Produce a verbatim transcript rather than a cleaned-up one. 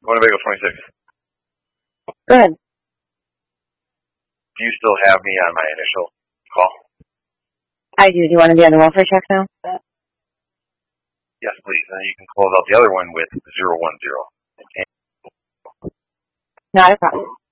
Winnebago twenty-six. Good. Do you still have me on my initial call? I do. Do you want to be on the welfare check now? Yes, please. And you can close out the other one with zero one zero. Not a problem.